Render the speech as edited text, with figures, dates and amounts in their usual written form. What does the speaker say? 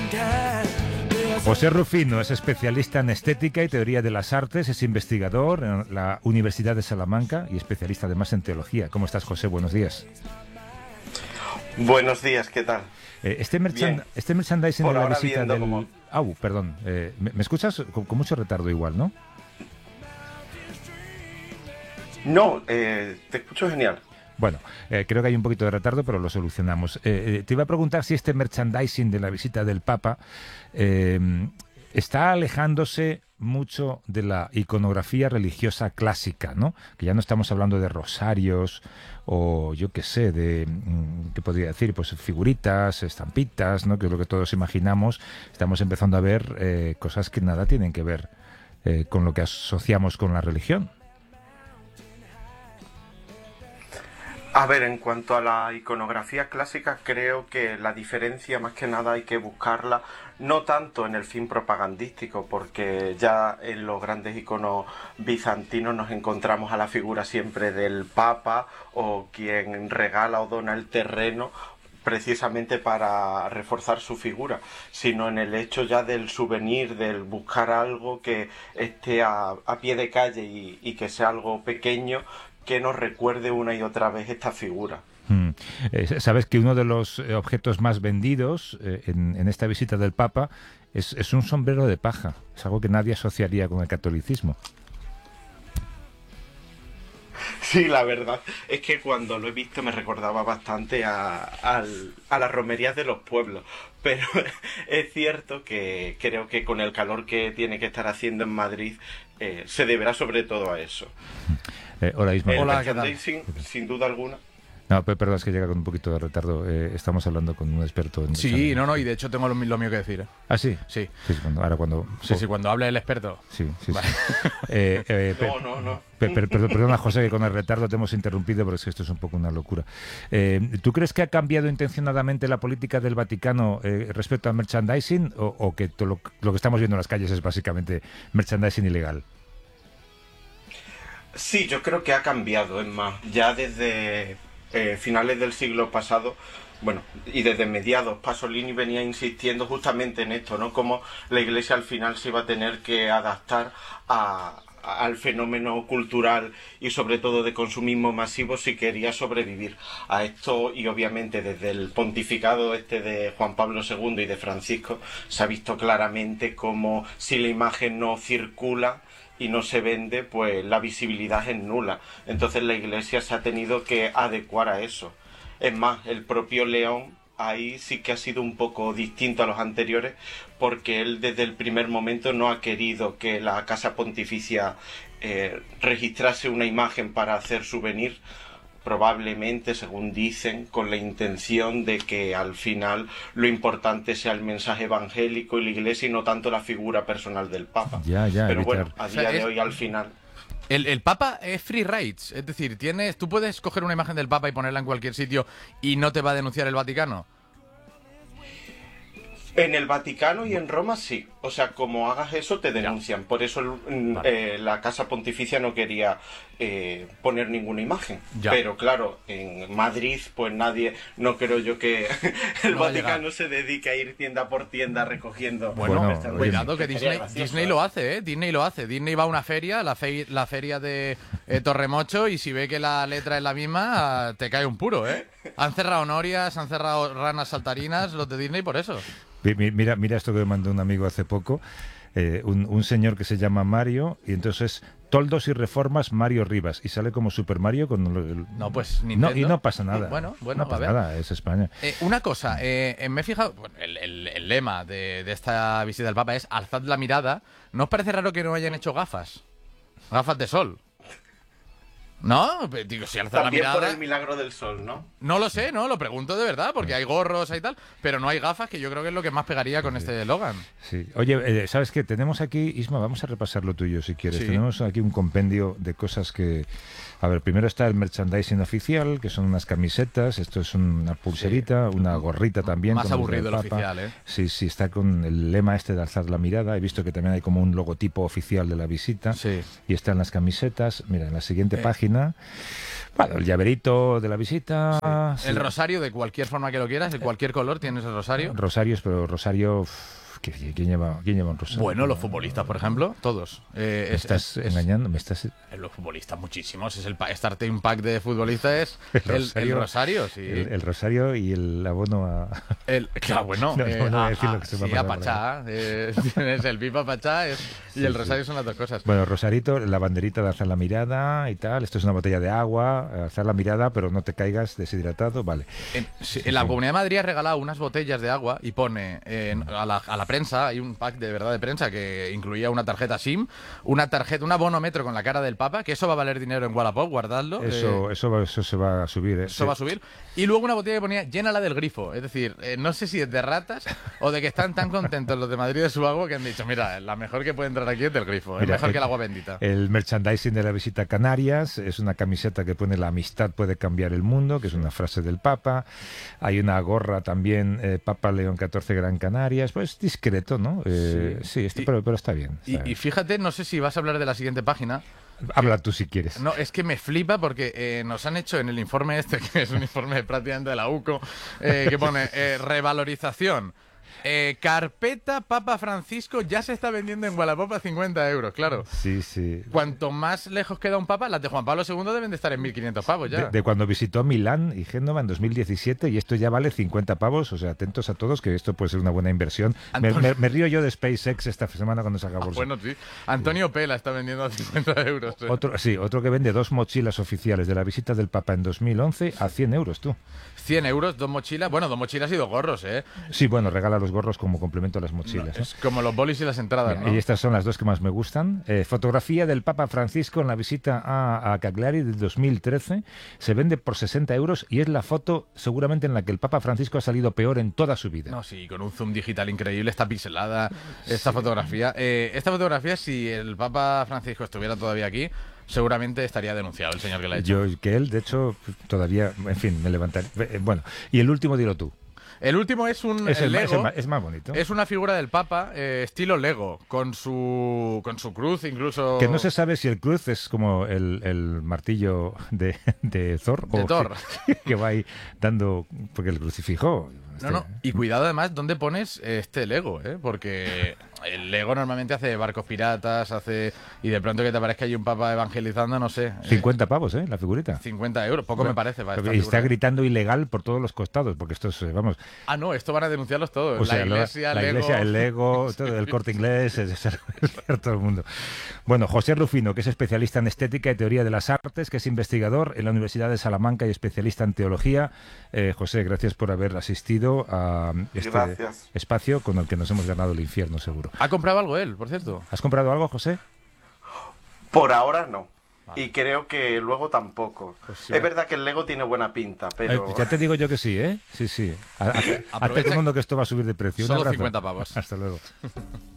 José Rufino es especialista en estética y teoría de las artes, es investigador en la Universidad de Salamanca y especialista además en teología. ¿Cómo estás, José? Buenos días. Buenos días, ¿qué tal? Este merchandising por de la ahora visita viendo del... cómo... perdón. ¿Me escuchas? Con mucho retardo igual, ¿no? No, te escucho genial. Bueno, creo que hay un poquito de retardo, pero lo solucionamos. Te iba a preguntar si este merchandising de la visita del Papa está alejándose mucho de la iconografía religiosa clásica, ¿no? Que ya no estamos hablando de rosarios o yo qué sé, de, ¿qué podría decir? Pues figuritas, estampitas, ¿no? Que es lo que todos imaginamos. Estamos empezando a ver cosas que nada tienen que ver con lo que asociamos con la religión. A ver, en cuanto a la iconografía clásica, creo que la diferencia más que nada hay que buscarla no tanto en el fin propagandístico, porque ya en los grandes iconos bizantinos nos encontramos a la figura siempre del Papa o quien regala o dona el terreno precisamente para reforzar su figura, sino en el hecho ya del souvenir, del buscar algo que esté a pie de calle y que sea algo pequeño, que nos recuerde una y otra vez esta figura. Sabes que uno de los objetos más vendidos en esta visita del Papa es un sombrero de paja. Es algo que nadie asociaría con el catolicismo. Sí, la verdad es que cuando lo he visto me recordaba bastante a las romerías de los pueblos, pero es cierto que creo que con el calor que tiene que estar haciendo en Madrid se deberá sobre todo a eso. Hola, Isma. Hola, ¿qué tal? Sin duda alguna. No, perdón, es que llega con un poquito de retardo. Estamos hablando con un experto en... Sí, no, y de hecho tengo lo mío que decir. ¿Ah, sí? Sí. Sí, Cuando hable el experto. Sí. Vale. No. Perdona, José, que con el retardo te hemos interrumpido, pero es que esto es un poco una locura. ¿Tú crees que ha cambiado intencionadamente la política del Vaticano respecto al merchandising o que lo que estamos viendo en las calles es básicamente merchandising ilegal? Sí, yo creo que ha cambiado, es más, ya desde finales del siglo pasado, bueno, y desde mediados, Pasolini venía insistiendo justamente en esto, ¿no? Cómo la Iglesia al final se iba a tener que adaptar al fenómeno cultural y sobre todo de consumismo masivo si quería sobrevivir a esto, y obviamente desde el pontificado de Juan Pablo II y de Francisco se ha visto claramente cómo si la imagen no circula y no se vende, pues la visibilidad es nula. Entonces la Iglesia se ha tenido que adecuar a eso. Es más, el propio León ahí sí que ha sido un poco distinto a los anteriores, porque él desde el primer momento no ha querido que la Casa Pontificia registrase una imagen para hacer souvenir, probablemente, según dicen, con la intención de que al final lo importante sea el mensaje evangélico y la Iglesia y no tanto la figura personal del Papa. Ya, pero evitar. bueno, a día de hoy al final... El Papa es free rights, es decir, tú puedes coger una imagen del Papa y ponerla en cualquier sitio y no te va a denunciar el Vaticano. En el Vaticano y en Roma sí. O sea, como hagas eso te denuncian. Por eso la Casa Pontificia no quería poner ninguna imagen. Ya. Pero claro, en Madrid pues no creo yo que el Vaticano se dedique a ir tienda por tienda recogiendo. Bueno, cuidado que Disney lo hace, ¿eh? Disney lo hace. Disney va a una feria, la feria de Torremocho, y si ve que la letra es la misma, te cae un puro, ¿eh? Han cerrado norias, han cerrado ranas saltarinas, los de Disney por eso. Mira esto que me mandó un amigo hace poco, un señor que se llama Mario, y entonces toldos y reformas Mario Rivas, y sale como Super Mario con No, pues Nintendo. No, y no pasa nada. Bueno, no pasa nada, es España. Una cosa, me he fijado, bueno, el lema de esta visita del Papa es alzad la mirada. ¿No os parece raro que no hayan hecho gafas? Gafas de sol. ¿No? Digo, si alza la mirada... por el milagro del sol, ¿no? No lo sé, ¿no? Lo pregunto de verdad, porque hay gorros y tal, pero no hay gafas, que yo creo que es lo que más pegaría con este eslogan. Sí. Oye, ¿sabes qué? Tenemos aquí, Isma, vamos a repasar lo tuyo si quieres. Sí. Tenemos aquí un compendio de cosas que... A ver, primero está el merchandising oficial, que son unas camisetas, esto es una pulserita, una gorrita también. Más con aburrido el oficial, ¿eh? Sí, está con el lema de alzar la mirada. He visto que también hay como un logotipo oficial de la visita. Sí. Y están las camisetas. Mira, en la siguiente página página. Bueno, el llaverito de la visita. Sí. El rosario, de cualquier forma que lo quieras, de cualquier color, tienes el rosario. Rosarios, pero rosario... ¿Quién lleva un rosario? Bueno, los futbolistas, por ejemplo, todos. ¿Me estás engañando? Los futbolistas, muchísimos. Es el Starting Pack de futbolistas es el rosario, sí. El rosario y el abono a... Claro, bueno. No voy a decir lo que se me ha a Pachá. Tienes el pipa Pachá y el rosario son las dos cosas. Bueno, rosarito, la banderita de alzar la mirada y tal. Esto es una botella de agua, alzar la mirada, pero no te caigas deshidratado, vale. En la Comunidad de Madrid ha regalado unas botellas de agua y pone a la prensa, hay un pack de verdad de prensa que incluía una tarjeta SIM, un abonometro con la cara del Papa, que eso va a valer dinero en Wallapop, guardadlo. Eso se va a subir, Eso va a subir. Y luego una botella que ponía llénala del grifo. Es decir, no sé si es de ratas o de que están tan contentos los de Madrid de su agua que han dicho, mira, la mejor que puede entrar aquí es del grifo, es mejor que el agua bendita. El merchandising de la visita a Canarias es una camiseta que pone la amistad puede cambiar el mundo, que es una frase del Papa. Hay una gorra también, Papa León XIV Gran Canarias, pues discreto, ¿no? Pero está bien. Y fíjate, no sé si vas a hablar de la siguiente página. Habla tú si quieres. No, es que me flipa porque nos han hecho en el informe este, que es un informe prácticamente de la UCO, que pone revalorización. Carpeta Papa Francisco ya se está vendiendo en Wallapop a 50 euros, claro. Sí, sí. Cuanto más lejos queda un papa, las de Juan Pablo II deben de estar en 1.500 pavos ya. De cuando visitó Milán y Génova en 2017 y esto ya vale 50 pavos, o sea, atentos a todos que esto puede ser una buena inversión. Me río yo de SpaceX esta semana cuando saca bolsa. Bueno, sí. Antonio P. la está vendiendo a 50 euros. Otro que vende 2 mochilas oficiales de la visita del Papa en 2011 a 100 euros, tú. 100 euros, 2 mochilas. Bueno, 2 mochilas y 2 gorros, ¿eh? Sí, bueno, regala los gorros como complemento a las mochilas. Es como los bolis y las entradas, ¿no? Y estas son las dos que más me gustan. Fotografía del Papa Francisco en la visita a Cagliari del 2013. Se vende por 60 euros y es la foto seguramente en la que el Papa Francisco ha salido peor en toda su vida. No, sí, con un zoom digital increíble, está pixelada esta fotografía. Esta fotografía, si el Papa Francisco estuviera todavía aquí, seguramente estaría denunciado el señor que la ha hecho. Que él, de hecho, todavía, en fin, me levantaré. Bueno, y el último dilo tú. El último es el Lego. Es más bonito. Es una figura del Papa, estilo Lego, con su cruz incluso. Que no se sabe si el cruz es como el martillo de Thor. De Thor. Que va ahí dando. Porque el crucifijo. No. Y cuidado además dónde pones este Lego, porque el Lego normalmente hace barcos piratas, y de pronto que te aparezca ahí un papa evangelizando, no sé. 50 pavos, la figurita. 50 euros, poco me parece. Y está gritando ilegal por todos los costados, porque esto es, vamos... Ah, no, esto van a denunciarlos todos. O sea, la iglesia, el Lego, todo, el Corte Inglés, todo el mundo. Bueno, José Rufino, que es especialista en estética y teoría de las artes, que es investigador en la Universidad de Salamanca y especialista en teología. José, gracias por haber asistido a este espacio con el que nos hemos ganado el infierno, seguro. ¿Ha comprado algo él, por cierto? ¿Has comprado algo, José? Por ahora no. Vale. Y creo que luego tampoco. Pues sí, es verdad que el Lego tiene buena pinta, pero... ya te digo yo que sí, ¿eh? Sí. Hazte todo el mundo que esto va a subir de precio. Solo 50 pavos. Hasta luego.